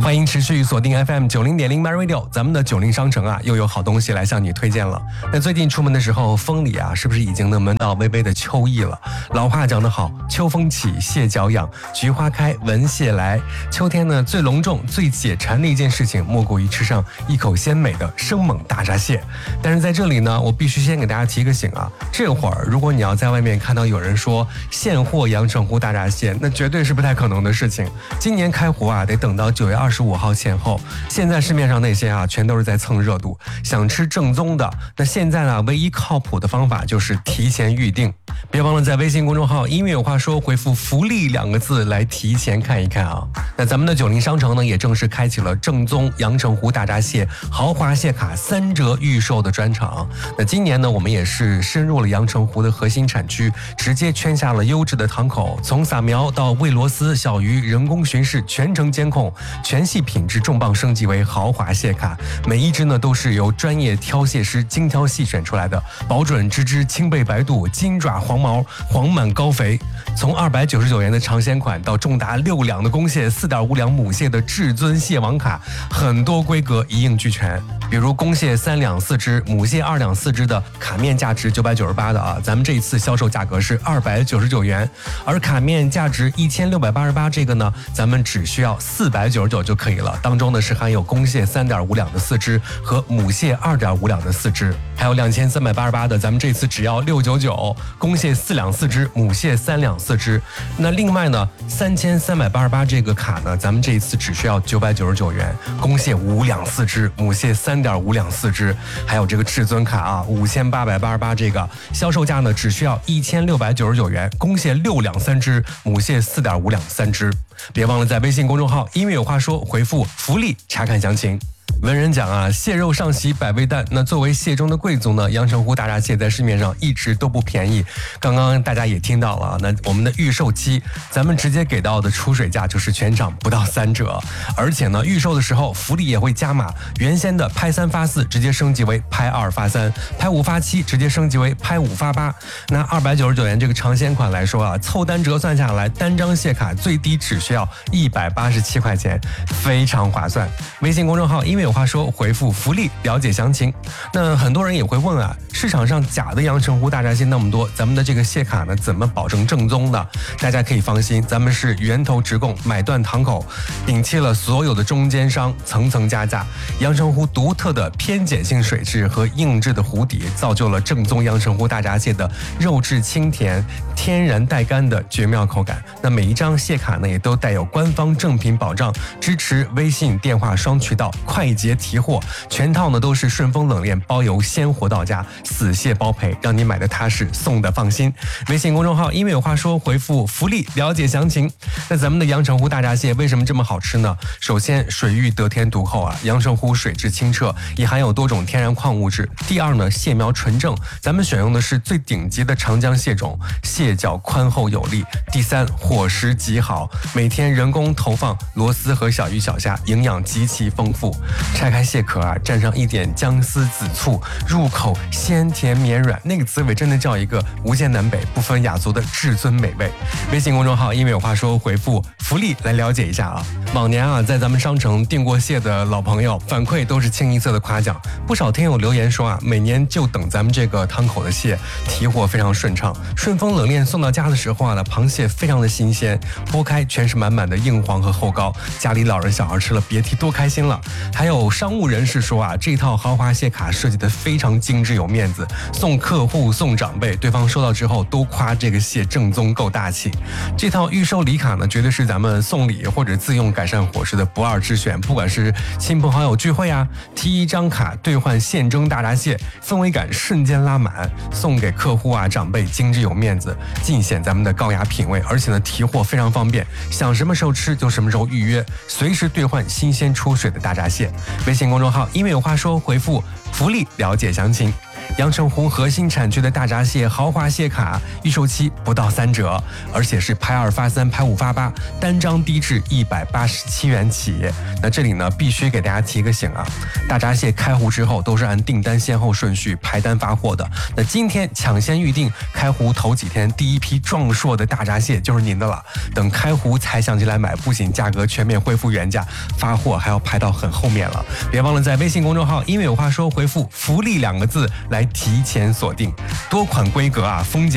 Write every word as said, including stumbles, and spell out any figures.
欢迎持续锁定 F M 九零点零 My Radio， 咱们的九零商城啊，又有好东西来向你推荐了。那最近出门的时候，风里啊，是不是已经能闻到微微的秋意了？老话讲得好，秋风起，蟹脚痒，菊花开，闻蟹来。秋天呢，最隆重、最解馋的一件事情，莫过于吃上一口鲜美的生猛大闸蟹。但是在这里呢，我必须先给大家提个醒啊，这会儿如果你要在外面看到有人说现货阳澄湖大闸蟹，那绝对是不太可能的事情。今年开湖啊，得等到九月二十五号前后。现在市面上那些啊，全都是在蹭热度。想吃正宗的，那现在呢，唯一靠谱的方法就是提前预定。别忘了在微信公众号音乐有话说回复福利两个字来提前看一看啊。那咱们的九零商城呢，也正式开启了正宗阳澄湖大闸蟹豪华蟹卡三折预售的专场。那今年呢，我们也是深入了阳澄湖的核心产区，直接圈下了优质的堂口，从撒苗到喂螺丝、小鱼、人工巡视，全程监控，全系品质重磅升级为豪华蟹卡，每一只呢都是由专业挑蟹师精挑细选出来的，保准只只青背白肚，金爪黄毛，黄满高肥。从二百九十九元的尝鲜款到重达六两的公蟹、四点五两母蟹的至尊蟹王卡，很多规格一应俱全。比如公蟹三两四只，母蟹二两四只的卡面价值九百九十八的啊，咱们这一次销售价格是二百九十九元，而卡面价值一千六百八十八这个呢，咱们只需要四百九十九就可以了。当中呢是含有公蟹三点五两的四只和母蟹二点五两的四只，还有两千三百八十八的，咱们这次只要六百九十九，公蟹四两四只，母蟹三两四只。那另外呢，三千三百八十八这个卡呢，咱们这一次只需要九百九十九元，公蟹五两四只，母蟹三点五两四只。还有这个至尊卡啊，五千八百八十八这个销售价呢，只需要一千六百九十九元，公蟹六两三只，母蟹四点五两三只。别忘了在微信公众号音乐有话说回复福利查看详情。文人讲啊，蟹肉上席百味淡。那作为蟹中的贵族呢，阳澄湖大闸蟹在市面上一直都不便宜。刚刚大家也听到了，那我们的预售期，咱们直接给到的出水价就是全场不到三折。而且呢，预售的时候福利也会加码，原先的拍三发四直接升级为拍二发三，拍五发七直接升级为拍五发八。那二百九十九元这个尝鲜款来说啊，凑单折算下来，单张蟹卡最低只需要一百八十七块钱，非常划算。微信公众号音乐有话说回复福利了解详情。那很多人也会问啊，市场上假的阳澄湖大闸蟹那么多，咱们的这个蟹卡呢怎么保证正宗的？大家可以放心，咱们是源头直供，买断堂口，摒弃了所有的中间商层层加价。阳澄湖独特的偏碱性水质和硬质的湖底，造就了正宗阳澄湖大闸蟹的肉质清甜、天然带干的绝妙口感。那每一张蟹卡呢也都带有官方正品保障，支持微信电话双渠道，快捷提货，全套呢都是顺丰冷链包邮，鲜活到家，死蟹包赔，让你买的踏实，送的放心。微信公众号音乐有话说回复福利了解详情。那咱们的阳澄湖大闸蟹为什么这么好吃呢？首先水域得天独厚啊，阳澄湖水质清澈，也含有多种天然矿物质。第二呢，蟹苗纯正，咱们选用的是最顶级的长江蟹种，蟹脚宽厚有力。第三，伙食极好，每天人工投放螺丝和小鱼小虾，营养极其丰富。拆开蟹壳啊，蘸上一点姜丝紫醋，入口鲜甜绵软，那个滋味真的叫一个无限南北不分雅族的至尊美味。微信公众号音乐有话说回复福利来了解一下啊。往年啊，在咱们商城订过蟹的老朋友反馈都是清一色的夸奖，不少听友留言说啊，每年就等咱们这个汤口的蟹提货非常顺畅，顺丰冷链送到家的时候啊，那螃蟹非常的新鲜，剥开全是满满的硬黄和厚膏，家里老人小孩吃了别提多开心了。还有商务人士说啊，这套豪华蟹卡设计的非常精致有面子，送客户送长辈，对方收到之后都夸这个蟹正宗够大气。这套预售礼卡呢，绝对是咱们送礼或者自用改善伙食的不二之选。不管是亲朋好友聚会啊，提一张卡兑换现蒸大闸蟹，氛围感瞬间拉满，送给客户啊长辈精致有面子，尽显咱们的高雅品味。而且呢，提货非常方便，想什么时候吃就什么时候预约，随时兑换新鲜出水的大闸蟹。微信公众号因为有话说回复福利了解详情。 阳澄湖核心产区的大闸蟹豪华蟹卡预售期不到三折，而且是拍二发三，拍五发八，单张低至一百八十七元起。那这里呢，必须给大家提个醒啊，大闸蟹开湖之后都是按订单先后顺序排单发货的。那今天抢先预定，开湖头几天第一批壮硕的大闸蟹就是您的了。等开湖才想起来买，不仅价格全面恢复原价，发货还要排到很后面了。别忘了在微信公众号音乐有话说回复福利两个字来提前锁定，多款规格啊，丰